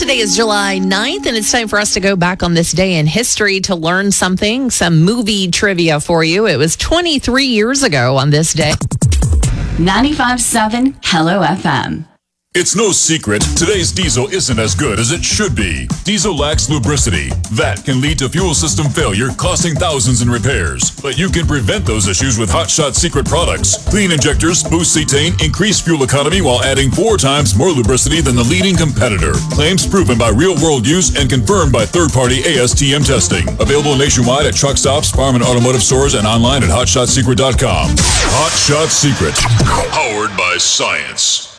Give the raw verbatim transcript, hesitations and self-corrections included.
Today is July ninth, and it's time for us to go back on this day in history to learn something, some movie trivia for you. It was twenty-three years ago on this day. ninety-five point seven Hello F M. It's no secret, today's diesel isn't as good as it should be. Diesel lacks lubricity. That can lead to fuel system failure, costing thousands in repairs. But you can prevent those issues with Hot Shot Secret products. Clean injectors, boost cetane, increase fuel economy while adding four times more lubricity than the leading competitor. Claims proven by real-world use and confirmed by third-party A S T M testing. Available nationwide at truck stops, farm and automotive stores, and online at hot shot secret dot com. Hot Shot Secret, powered by science.